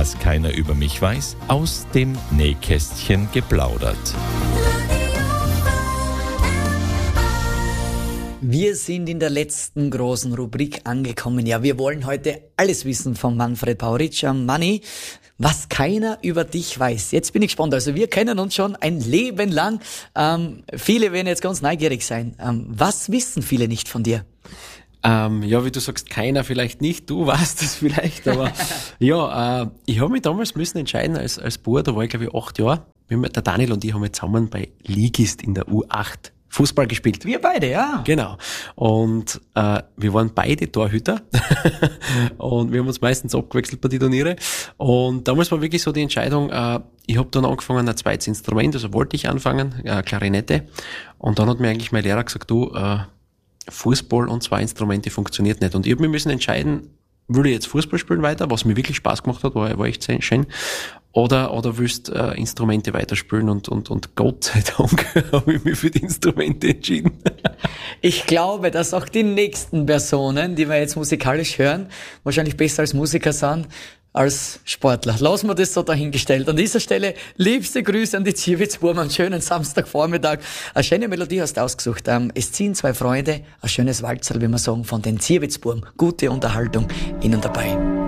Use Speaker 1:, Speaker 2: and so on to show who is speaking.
Speaker 1: Was keiner über mich weiß, aus dem Nähkästchen geplaudert.
Speaker 2: Wir sind in der letzten großen Rubrik angekommen. Ja, wir wollen heute alles wissen von Manfred Pauritsch. Manni, was keiner über dich weiß. Jetzt bin ich gespannt. Also wir kennen uns schon ein Leben lang. Viele werden jetzt ganz neugierig sein. Was wissen viele nicht von dir?
Speaker 3: Ja, wie du sagst, keiner vielleicht nicht, du weißt es vielleicht, aber ja, ich habe mich damals müssen entscheiden als Bub, da war ich glaube ich 8 Jahre. Der Daniel und ich haben zusammen bei Ligist in der U8 Fußball gespielt.
Speaker 2: Wir beide, ja.
Speaker 3: Genau. Und wir waren beide Torhüter und wir haben uns meistens abgewechselt bei den Turniere. Und damals war wirklich so die Entscheidung, ich habe dann angefangen, ein zweites Instrument, also wollte ich anfangen, Klarinette. Und dann hat mir eigentlich mein Lehrer gesagt, du, Fußball und 2 Instrumente funktioniert nicht. Und ich habe mir müssen entscheiden, will ich jetzt Fußball spielen weiter, was mir wirklich Spaß gemacht hat, war echt sehr schön, oder willst Instrumente weiterspielen und Gott sei Dank habe ich mich für die Instrumente entschieden.
Speaker 2: Ich glaube, dass auch die nächsten Personen, die wir jetzt musikalisch hören, wahrscheinlich besser als Musiker sind, als Sportler. Lassen wir das so dahingestellt. An dieser Stelle liebste Grüße an die Zierwitzburm, einen schönen Samstagvormittag. Eine schöne Melodie hast du ausgesucht. Es ziehen 2 Freunde, ein schönes Walzerl, wie wir sagen, von den Zierwitzburm. Gute Unterhaltung Ihnen dabei.